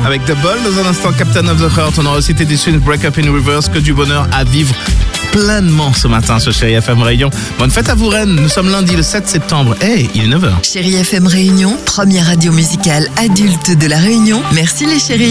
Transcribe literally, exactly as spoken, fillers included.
avec The Ball. Dans un instant, Captain of the Heart. On aura aussi Teddy Swims, Break Up in Reverse. Que du bonheur à vivre pleinement ce matin sur Chérie F M Réunion. Bonne fête à vous, Rennes. Nous sommes lundi le sept septembre. Hey, il est neuf heures. Chérie F M Réunion, première radio musicale adulte de la Réunion. Merci les chéris.